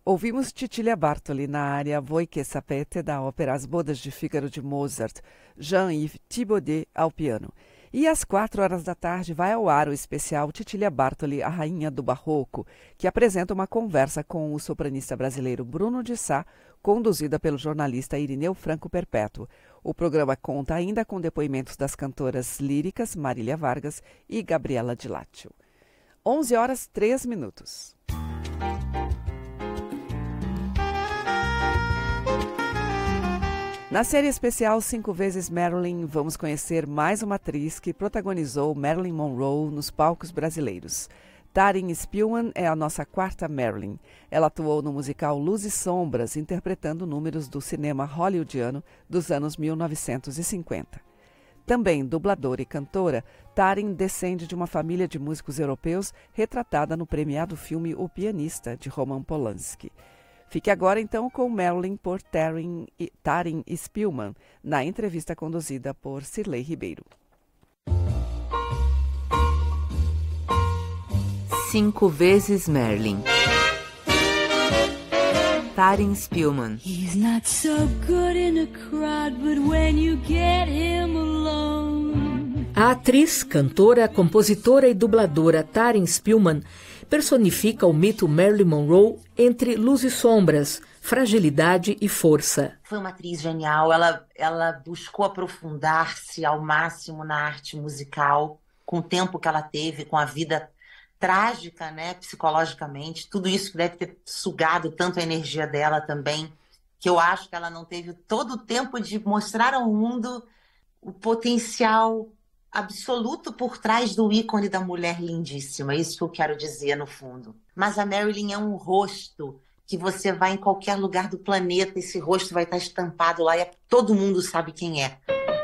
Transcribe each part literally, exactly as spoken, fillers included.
Ouvimos Cecilia Bartoli na área Voi che sapete da ópera As Bodas de Fígaro de Mozart, Jean-Yves Thibaudet ao piano. E às quatro horas da tarde vai ao ar o especial Cecilia Bartoli, a Rainha do Barroco, que apresenta uma conversa com o sopranista brasileiro Bruno de Sá, conduzida pelo jornalista Irineu Franco Perpétuo. O programa conta ainda com depoimentos das cantoras líricas Marília Vargas e Gabriela Di Laccio. onze horas, três minutos. Na série especial Cinco Vezes Marilyn, vamos conhecer mais uma atriz que protagonizou Marilyn Monroe nos palcos brasileiros. Taryn Spillman é a nossa quarta Marilyn. Ela atuou no musical Luz e Sombras, interpretando números do cinema hollywoodiano dos anos mil novecentos e cinquenta. Também dubladora e cantora, Taryn descende de uma família de músicos europeus retratada no premiado filme O Pianista, de Roman Polanski. Fique agora, então, com Marilyn por Taryn, Taryn Spillman, na entrevista conduzida por Cirlei Ribeiro. Cinco vezes Marilyn. Taryn Spillman. He's not so good in a crowd, but when you get him alone. A atriz, cantora, compositora e dubladora Taryn Spillman personifica o mito Marilyn Monroe entre luz e sombras, fragilidade e força. Foi uma atriz genial, ela, ela buscou aprofundar-se ao máximo na arte musical, com o tempo que ela teve, com a vida trágica, né, psicologicamente, tudo isso que deve ter sugado tanto a energia dela também, que eu acho que ela não teve todo o tempo de mostrar ao mundo o potencial absoluto por trás do ícone da mulher lindíssima, é isso que eu quero dizer no fundo. Mas a Marilyn é um rosto que você vai em qualquer lugar do planeta, esse rosto vai estar estampado lá e todo mundo sabe quem é.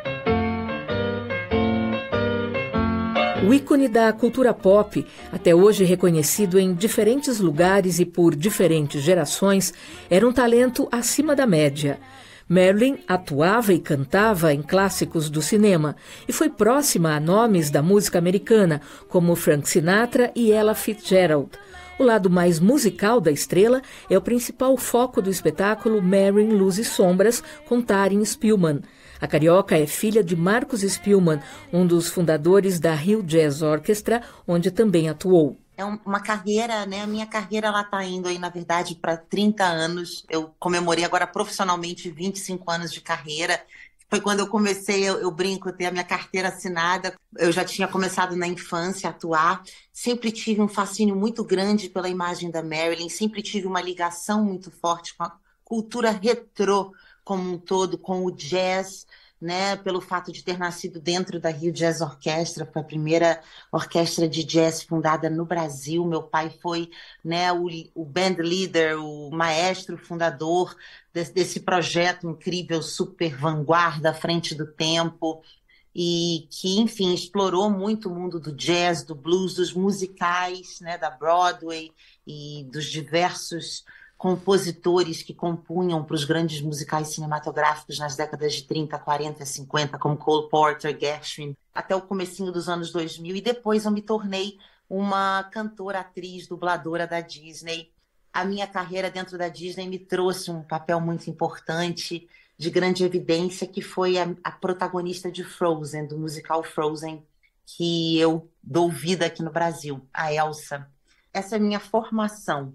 O ícone da cultura pop, até hoje reconhecido em diferentes lugares e por diferentes gerações, era um talento acima da média. Marilyn atuava e cantava em clássicos do cinema e foi próxima a nomes da música americana, como Frank Sinatra e Ella Fitzgerald. O lado mais musical da estrela é o principal foco do espetáculo Marilyn Luz e Sombras, com Taryn Spillman. A carioca é filha de Marcos Spillman, um dos fundadores da Rio Jazz Orchestra, onde também atuou. É uma carreira, né? A minha carreira ela está indo aí, na verdade, para trinta anos. Eu comemorei agora profissionalmente vinte e cinco anos de carreira. Foi quando eu comecei, eu, eu brinco, ter a minha carteira assinada. Eu já tinha começado na infância a atuar. Sempre tive um fascínio muito grande pela imagem da Marilyn. Sempre tive uma ligação muito forte com a cultura retrô como um todo, com o jazz, né, pelo fato de ter nascido dentro da Rio Jazz Orchestra, foi a primeira orquestra de jazz fundada no Brasil. Meu pai foi, né, o, o band leader, o maestro fundador desse, desse projeto incrível, super vanguarda, à frente do tempo, e que, enfim, explorou muito o mundo do jazz, do blues, dos musicais, né, da Broadway e dos diversos compositores que compunham para os grandes musicais cinematográficos nas décadas de trinta, quarenta, cinquenta, como Cole Porter, Gershwin, até o comecinho dos anos dois mil, e depois eu me tornei uma cantora, atriz, dubladora da Disney. A minha carreira dentro da Disney me trouxe um papel muito importante, de grande evidência, que foi a, a protagonista de Frozen, do musical Frozen, que eu dou vida aqui no Brasil, a Elsa. Essa é a minha formação.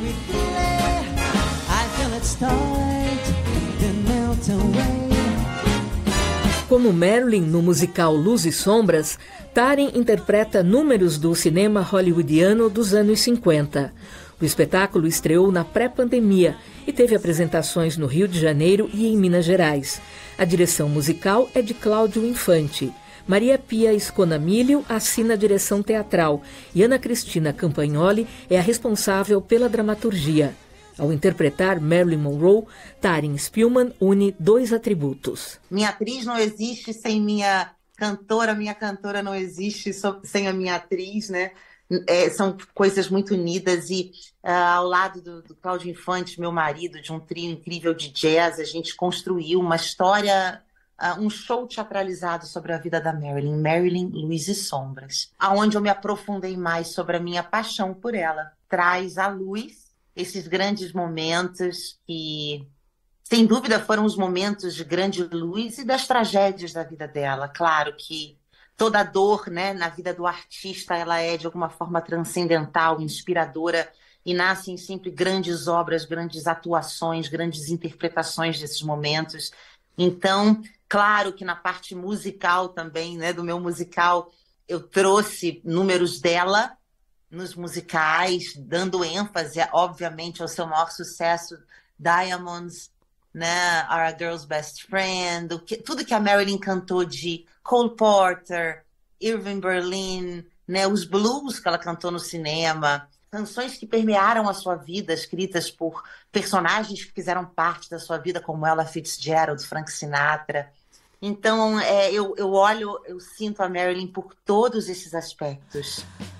Como Marilyn no musical Luz e Sombras, Taryn interpreta números do cinema hollywoodiano dos anos cinquenta. O espetáculo estreou na pré-pandemia e teve apresentações no Rio de Janeiro e em Minas Gerais. A direção musical é de Cláudio Infante. Maria Pia Sconamilho assina a direção teatral e Ana Cristina Campagnoli é a responsável pela dramaturgia. Ao interpretar Marilyn Monroe, Taryn Spillman une dois atributos. Minha atriz não existe sem minha cantora, minha cantora não existe sem a minha atriz, né? É, são coisas muito unidas e uh, ao lado do, do Cláudio Infante, meu marido, de um trio incrível de jazz, a gente construiu uma história, uh, um show teatralizado sobre a vida da Marilyn, Marilyn Luz e Sombras, aonde eu me aprofundei mais sobre a minha paixão por ela. Traz a luz esses grandes momentos que, sem dúvida, foram os momentos de grande luz e das tragédias da vida dela. Claro que toda dor, né, na vida do artista, ela é de alguma forma transcendental, inspiradora, e nascem sempre grandes obras, grandes atuações, grandes interpretações desses momentos. Então, claro que na parte musical também, né, do meu musical, eu trouxe números dela nos musicais, dando ênfase, obviamente, ao seu maior sucesso, Diamonds, né, Are a Girl's Best Friend, o que, tudo que a Marilyn cantou de Cole Porter, Irving Berlin, né, os blues que ela cantou no cinema, canções que permearam a sua vida, escritas por personagens que fizeram parte da sua vida, como Ella Fitzgerald, Frank Sinatra. Então, é, eu, eu olho, eu sinto a Marilyn por todos esses aspectos.